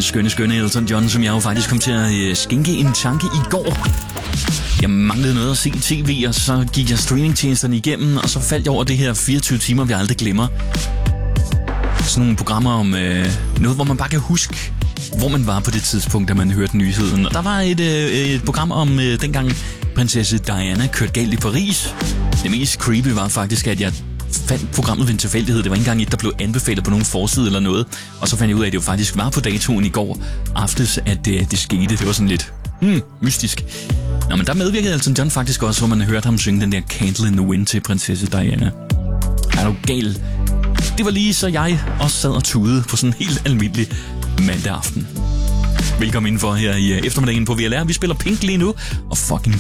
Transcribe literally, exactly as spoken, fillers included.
den skønne, skønne Elton John, som jeg jo faktisk kom til at øh, skænke en tanke i går. Jeg manglede noget at se tv, og så gik jeg streamingtjenesterne igennem, og så faldt jeg over det her fireogtyve timer, vi aldrig glemmer. Sådan nogle programmer om øh, noget, hvor man bare kan huske, hvor man var på det tidspunkt, da man hørte nyheden. Og der var et, øh, et program om øh, dengang prinsesse Diana kørte galt i Paris. Det mest creepy var faktisk, at jeg fandt programmet ved en tilfældighed. Det var ikke engang et, der blev anbefalet på nogen forside eller noget. Og så fandt jeg ud af, at det jo faktisk var på datoen i går aftes, at det, det skete. Det var sådan lidt hmm, mystisk. Nå, men der medvirkede Elton John faktisk også, hvor man hørte ham synge den der Candle in the Wind til prinsesse Diana. Er du gal? Det var lige så jeg også sad og tudede på sådan en helt almindelig mandag aften. Velkommen indenfor her i eftermiddagen på V L R. Vi spiller Pink lige nu, og fucking